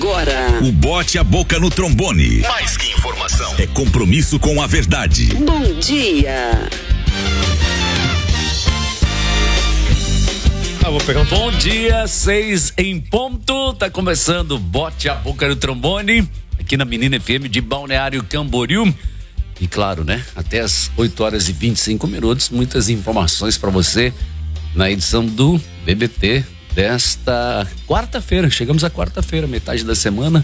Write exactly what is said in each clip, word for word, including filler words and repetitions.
agora o Bote a Boca no Trombone. Mais que informação, é compromisso com a verdade. Bom dia. Ah, vou pegar um... Bom dia, seis em ponto. Tá começando o Bote a Boca no Trombone, aqui na Menina F M de Balneário Camboriú. E claro, né? Até as oito horas e vinte e cinco minutos, muitas informações para você na edição do B B T desta quarta-feira. Chegamos à quarta-feira, metade da semana,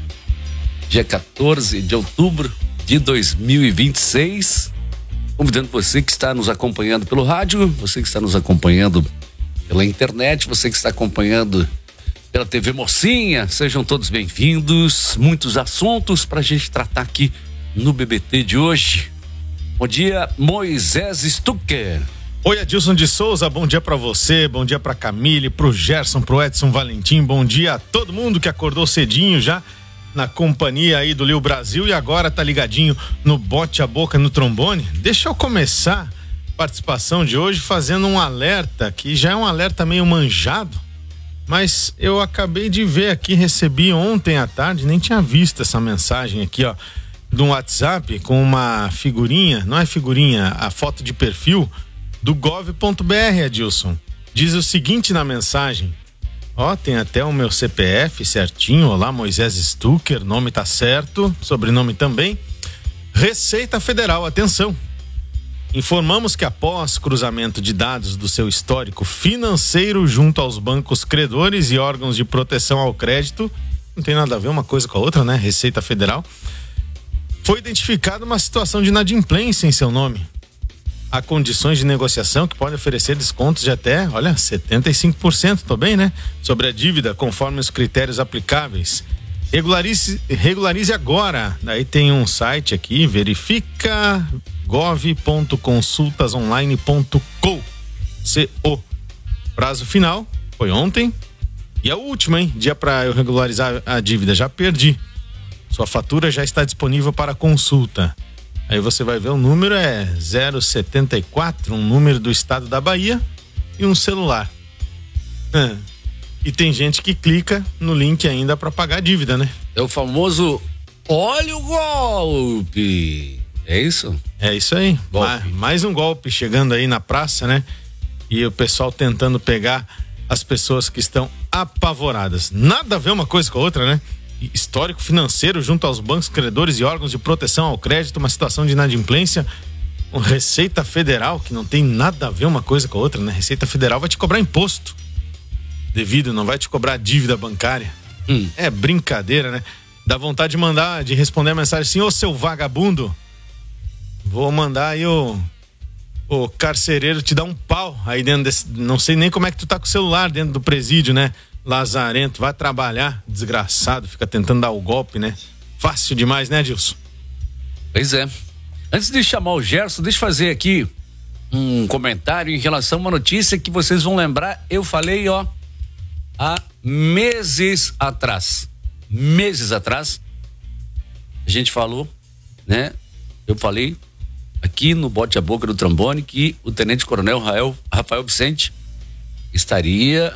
dia quatorze de outubro de dois mil e vinte e seis. Convidando você que está nos acompanhando pelo rádio, você que está nos acompanhando pela internet, você que está acompanhando pela T V Mocinha, sejam todos bem-vindos. Muitos assuntos para a gente tratar aqui no B B T de hoje. Bom dia, Moisés Stucker. Oi, Adilson de Souza, bom dia pra você, bom dia pra Camille, pro Gerson, pro Edson Valentim, bom dia a todo mundo que acordou cedinho já na companhia aí do Lio Brasil e agora tá ligadinho no Bote a Boca no Trombone. Deixa eu começar a participação de hoje fazendo um alerta, que já é um alerta meio manjado, mas eu acabei de ver aqui, recebi ontem à tarde, nem tinha visto essa mensagem aqui, ó, de um WhatsApp com uma figurinha, não é figurinha, a foto de perfil do gov ponto br, Adilson. Diz o seguinte na mensagem, ó, tem até o meu C P F certinho, olá, Moisés Stucker, nome tá certo, sobrenome também. Receita Federal, atenção. Informamos que após cruzamento de dados do seu histórico financeiro junto aos bancos credores e órgãos de proteção ao crédito, não tem nada a ver uma coisa com a outra, né? Receita Federal. Foi identificada uma situação de inadimplência em seu nome. Há condições de negociação que podem oferecer descontos de até, olha, setenta e cinco por cento, tô bem, né? Sobre a dívida, conforme os critérios aplicáveis. Regularize, regularize agora. Daí tem um site aqui, verifica gov ponto consultas online ponto co. Prazo final foi ontem. E a última, hein? Dia para eu regularizar a dívida, já perdi. Sua fatura já está disponível para consulta. Aí você vai ver, o número é zero setenta e quatro, um número do estado da Bahia e um celular. É. E tem gente que clica no link ainda para pagar a dívida, né? É o famoso olha o golpe. É isso? É isso aí. Ma- mais um golpe chegando aí na praça, né? E o pessoal tentando pegar as pessoas que estão apavoradas. Nada a ver uma coisa com a outra, né? Histórico financeiro junto aos bancos credores e órgãos de proteção ao crédito, uma situação de inadimplência, com Receita Federal, que não tem nada a ver uma coisa com a outra, né? Receita Federal vai te cobrar imposto devido, não vai te cobrar dívida bancária. Hum. É brincadeira, né? Dá vontade de mandar, de responder a mensagem assim, ô seu vagabundo, vou mandar aí o o carcereiro te dar um pau aí dentro desse, não sei nem como é que tu tá com o celular dentro do presídio, né? Lazarento, vai trabalhar, desgraçado, fica tentando dar o golpe, né? Fácil demais, né, Adilson? Pois é. Antes de chamar o Gerson, deixa eu fazer aqui um comentário em relação a uma notícia que vocês vão lembrar, eu falei, ó, há meses atrás. Meses atrás, a gente falou, né? Eu falei aqui no Bote a Boca do Trombone que o Tenente Coronel Rafael, Rafael Vicente estaria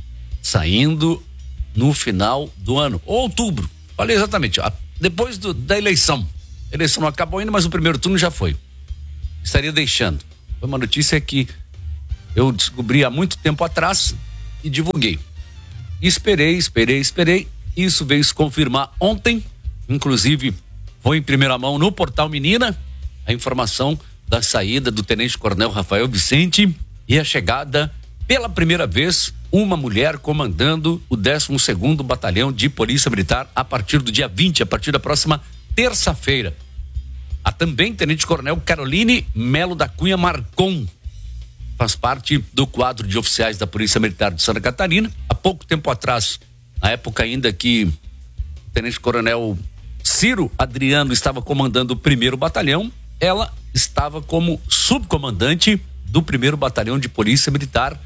saindo no final do ano, outubro, falei exatamente, ó, depois do, da eleição, a eleição não acabou ainda, mas o primeiro turno já foi, estaria deixando. Foi uma notícia que eu descobri há muito tempo atrás e divulguei, e esperei, esperei, esperei, isso veio se confirmar ontem, inclusive foi em primeira mão no Portal Menina, a informação da saída do Tenente Coronel Rafael Vicente e a chegada pela primeira vez uma mulher comandando o décimo segundo Batalhão de Polícia Militar a partir do dia vinte, a partir da próxima terça-feira. Há também Tenente Coronel Caroline Melo da Cunha Marcon, faz parte do quadro de oficiais da Polícia Militar de Santa Catarina. Há pouco tempo atrás, na época ainda que o Tenente Coronel Ciro Adriano estava comandando o primeiro batalhão, ela estava como subcomandante do primeiro Batalhão de Polícia Militar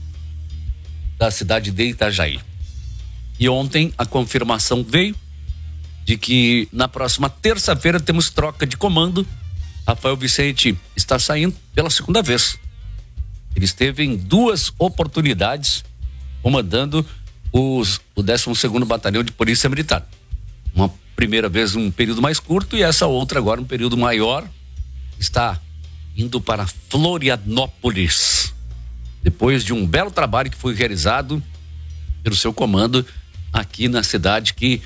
da cidade de Itajaí. E ontem a confirmação veio de que na próxima terça-feira temos troca de comando. Rafael Vicente está saindo pela segunda vez. Ele esteve em duas oportunidades comandando os, o décimo segundo Batalhão de Polícia Militar. Uma primeira vez um período mais curto e essa outra agora um período maior. Está indo para Florianópolis. Depois de um belo trabalho que foi realizado pelo seu comando aqui na cidade que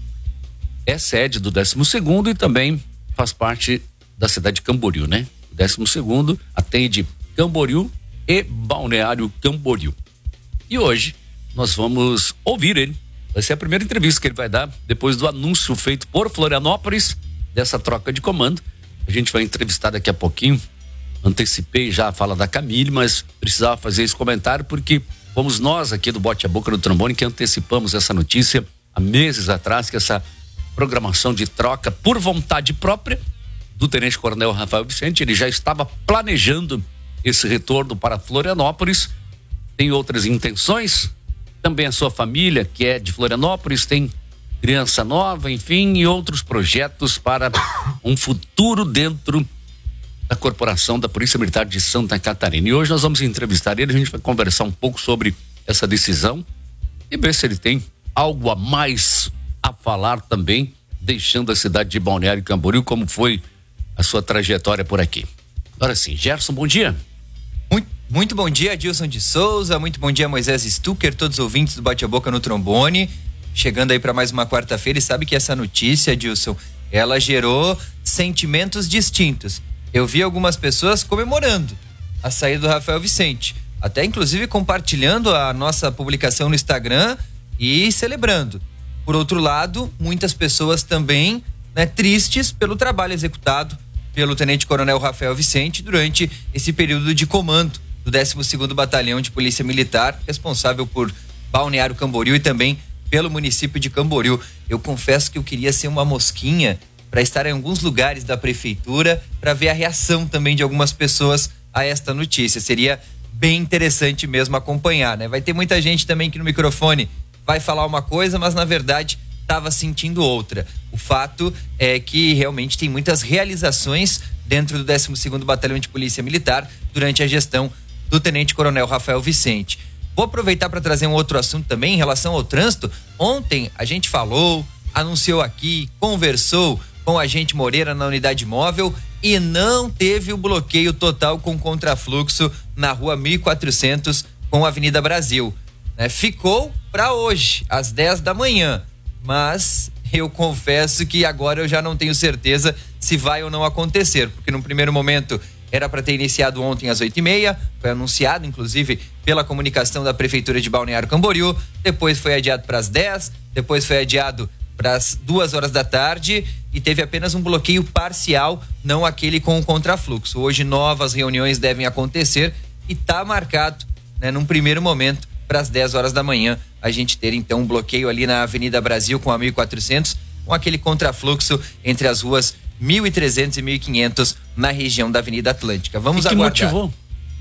é sede do décimo segundo e também faz parte da cidade de Camboriú, né? O décimo segundo atende Camboriú e Balneário Camboriú. E hoje nós vamos ouvir ele. Vai ser a primeira entrevista que ele vai dar depois do anúncio feito por Florianópolis dessa troca de comando. A gente vai entrevistar daqui a pouquinho. Antecipei já a fala da Camille, mas precisava fazer esse comentário porque fomos nós aqui do Bote a Boca no Trombone que antecipamos essa notícia há meses atrás, que essa programação de troca por vontade própria do Tenente Coronel Rafael Vicente, ele já estava planejando esse retorno para Florianópolis. Tem outras intenções, também a sua família, que é de Florianópolis, tem criança nova, enfim, e outros projetos para um futuro dentro da corporação da Polícia Militar de Santa Catarina. E hoje nós vamos entrevistar ele, a gente vai conversar um pouco sobre essa decisão e ver se ele tem algo a mais a falar também, deixando a cidade de Balneário Camboriú, como foi a sua trajetória por aqui. Agora sim, Gerson, bom dia. Muito, muito bom dia, Adilson de Souza, muito bom dia, Moisés Stucker, todos os ouvintes do Bate a Boca no Trombone, chegando aí para mais uma quarta-feira, e sabe que essa notícia, Adilson, ela gerou sentimentos distintos. Eu vi algumas pessoas comemorando a saída do Rafael Vicente, até inclusive compartilhando a nossa publicação no Instagram e celebrando. Por outro lado, muitas pessoas também, né, tristes pelo trabalho executado pelo Tenente Coronel Rafael Vicente durante esse período de comando do décimo segundo Batalhão de Polícia Militar, responsável por Balneário Camboriú e também pelo município de Camboriú. Eu confesso que eu queria ser uma mosquinha para estar em alguns lugares da prefeitura para ver a reação também de algumas pessoas a esta notícia. Seria bem interessante mesmo acompanhar, né? Vai ter muita gente também que no microfone vai falar uma coisa, mas na verdade estava sentindo outra. O fato é que realmente tem muitas realizações dentro do décimo segundo Batalhão de Polícia Militar durante a gestão do Tenente Coronel Rafael Vicente. Vou aproveitar para trazer um outro assunto também em relação ao trânsito. Ontem a gente falou, anunciou aqui, conversou com a agente Moreira na unidade móvel e não teve o bloqueio total com contrafluxo na rua mil e quatrocentos com a Avenida Brasil. É, ficou para hoje, às dez da manhã, mas eu confesso que agora eu já não tenho certeza se vai ou não acontecer, porque no primeiro momento era para ter iniciado ontem às oito e meia, foi anunciado inclusive pela comunicação da Prefeitura de Balneário Camboriú, depois foi adiado para as dez, depois foi adiado para as duas horas da tarde e teve apenas um bloqueio parcial, não aquele com o contrafluxo. Hoje novas reuniões devem acontecer e está marcado, né, num primeiro momento, para as dez horas da manhã, a gente ter então um bloqueio ali na Avenida Brasil com a mil e quatrocentos, com aquele contrafluxo entre as ruas mil e trezentos e mil e quinhentos na região da Avenida Atlântica. Vamos e que aguardar. Motivou?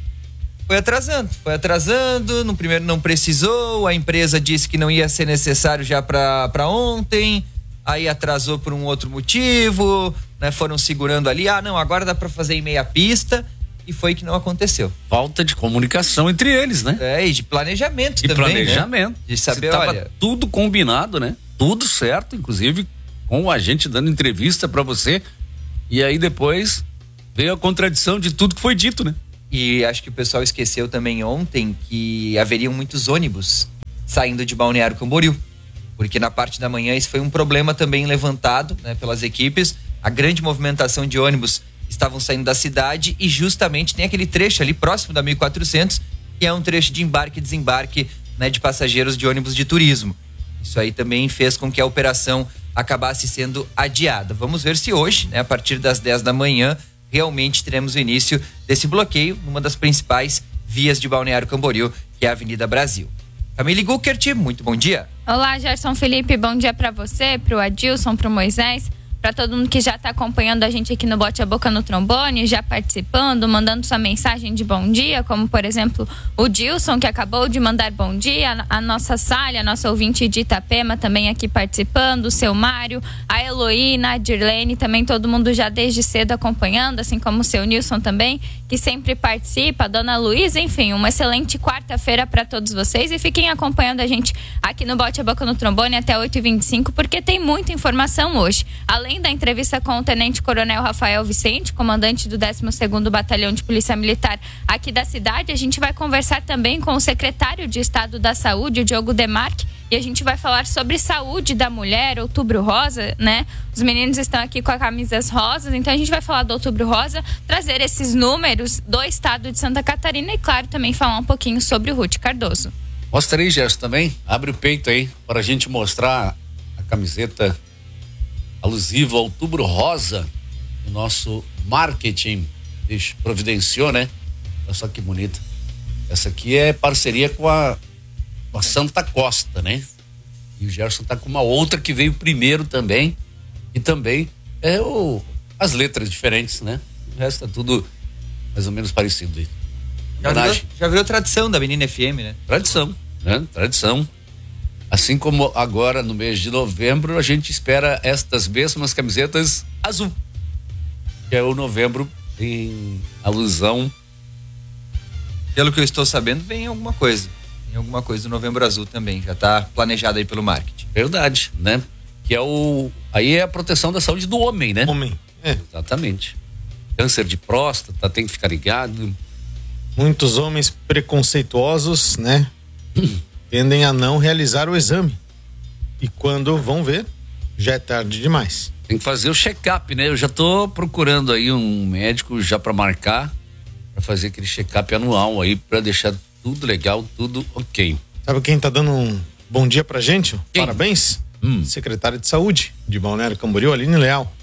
Foi atrasando, foi atrasando, no primeiro não precisou, a empresa disse que não ia ser necessário já para ontem, aí atrasou por um outro motivo, né? Foram segurando ali, ah não, agora dá para fazer em meia pista, e foi que não aconteceu. Falta de comunicação entre eles, né? É, e de planejamento e também, planejamento. Né? De saber, tava olha... tudo combinado, né? Tudo certo, inclusive com a gente dando entrevista para você, e aí depois veio a contradição de tudo que foi dito, né? E acho que o pessoal esqueceu também ontem que haveriam muitos ônibus saindo de Balneário Camboriú, porque na parte da manhã isso foi um problema também levantado, né, pelas equipes. A grande movimentação de ônibus estavam saindo da cidade e justamente tem aquele trecho ali próximo da mil e quatrocentos, que é um trecho de embarque e desembarque, né, de passageiros de ônibus de turismo. Isso aí também fez com que a operação acabasse sendo adiada. Vamos ver se hoje, né, a partir das dez da manhã, realmente teremos o início desse bloqueio numa das principais vias de Balneário Camboriú, que é a Avenida Brasil. Camille Guckert, muito bom dia. Olá, Gerson Felipe, bom dia para você, para o Adilson, para o Moisés. para todo mundo que já está acompanhando a gente aqui no Bote a Boca no Trombone, já participando, mandando sua mensagem de bom dia, como por exemplo o Dilson, que acabou de mandar bom dia, a nossa Sália, a nossa ouvinte de Itapema também aqui participando, o seu Mário, a Heloína, a Dirlene, também todo mundo já desde cedo acompanhando, assim como o seu Nilson também, que sempre participa, a dona Luísa, enfim, uma excelente quarta-feira para todos vocês e fiquem acompanhando a gente aqui no Bote a Boca no Trombone até oito e vinte e cinco, porque tem muita informação hoje. Além da entrevista com o Tenente Coronel Rafael Vicente, comandante do décimo segundo Batalhão de Polícia Militar aqui da cidade, a gente vai conversar também com o secretário de Estado da Saúde, o Diogo Demarque, e a gente vai falar sobre saúde da mulher, Outubro Rosa, né? Os meninos estão aqui com as camisas rosas, então a gente vai falar do Outubro Rosa, trazer esses números do estado de Santa Catarina e, claro, também falar um pouquinho sobre o Ruth Cardoso. Mostra aí, Gerson, também. Abre o peito aí para a gente mostrar a camiseta alusiva ao Outubro Rosa. O nosso marketing providenciou, né? Olha só que bonita. Essa aqui é parceria com a, com a Santa Costa, né? E o Gerson tá com uma outra que veio primeiro também. E também é o, as letras diferentes, né? O resto tá tudo mais ou menos parecido aí. Já virou, já virou tradição da Menina F M, né? Tradição, né? Tradição. Assim como agora no mês de novembro a gente espera estas mesmas camisetas azul, que é o novembro em alusão. Pelo que eu estou sabendo, vem alguma coisa. Tem alguma coisa do Novembro Azul também, já está planejado aí pelo marketing. Verdade, né? Que é o... Aí é a proteção da saúde do homem, né? Homem, é. Exatamente. Câncer de próstata, tem que ficar ligado. Muitos homens preconceituosos, né? Tendem a não realizar o exame. E quando vão ver, já é tarde demais. Tem que fazer o check-up, né? Eu já tô procurando aí um médico já para marcar, para fazer aquele check-up anual aí, para deixar tudo legal, tudo ok. Sabe quem tá dando um bom dia pra gente? Quem? Parabéns? Hum. Secretária de Saúde de Balneário Camboriú, Aline Leal.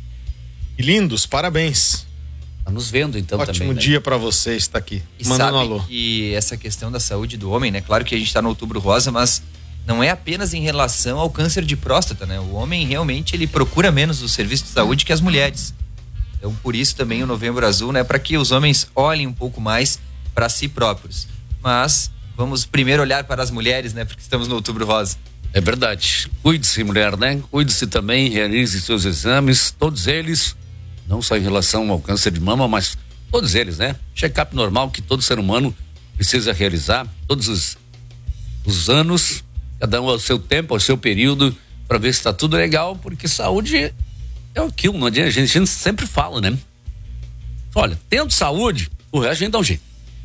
E lindos, parabéns. Tá nos vendo então. Ótimo também, né? dia pra você estar aqui. E mandando sabe um alô. que essa questão da saúde do homem, né? Claro que a gente está no Outubro Rosa, mas não é apenas em relação ao câncer de próstata, né? O homem realmente ele procura menos o serviço de saúde que as mulheres. Então por isso também o Novembro Azul, né? Para que os homens olhem um pouco mais para si próprios. Mas vamos primeiro olhar para as mulheres, né? Porque estamos no Outubro Rosa. É verdade. Cuide-se, mulher, né? Cuide-se também, realize seus exames, todos eles, não só em relação ao câncer de mama, mas todos eles, né? Check-up normal que todo ser humano precisa realizar, todos os, os anos, cada um ao seu tempo, ao seu período, para ver se está tudo legal, porque saúde é aquilo, não adianta, a gente, a gente sempre fala, né? Olha, tendo saúde, o resto a gente dá um jeito.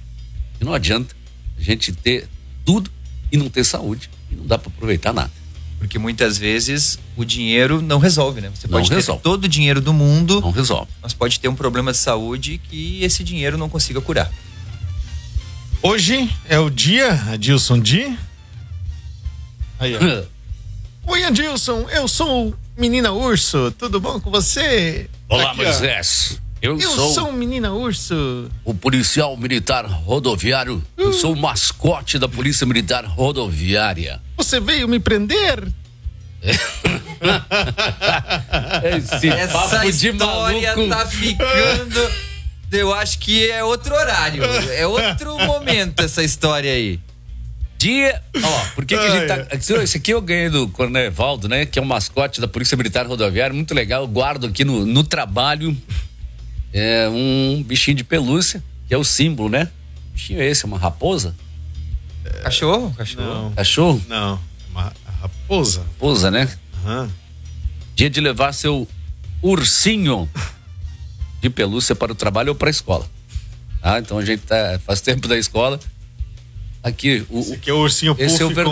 E não adianta a gente ter tudo e não ter saúde. E não dá para aproveitar nada. Porque muitas vezes o dinheiro não resolve, né? Você Não pode resolve. ter todo o dinheiro do mundo, Não resolve. mas pode ter um problema de saúde que esse dinheiro não consiga curar. Hoje é o dia, Adilson, de... Aí, ó. Oi, Adilson, eu sou Menina Urso, tudo bom com você? Olá, Aqui, ó. Moisés. Eu, Eu sou, sou Menina Urso. o policial militar rodoviário. Eu Uh. sou o mascote da Polícia Militar Rodoviária. Você veio me prender? Esse Essa papo de história maluco. tá ficando... Eu acho que é outro horário, é outro momento essa história aí. Dia, ó, por que que a gente tá... Ai, Esse aqui eu ganhei do Coronel Evaldo, né? Que é o mascote da Polícia Militar Rodoviária, muito legal, eu guardo aqui no, no trabalho. É um bichinho de pelúcia, que é o símbolo, né? Que bichinho é esse? Uma raposa? Cachorro? Cachorro. Não, Cachorro? não, uma raposa. Raposa, né? Aham. Dia de levar seu ursinho de pelúcia para o trabalho ou para a escola. Ah, então a gente tá, faz tempo da escola. Aqui, o, Esse aqui é o ursinho esse Puff é o com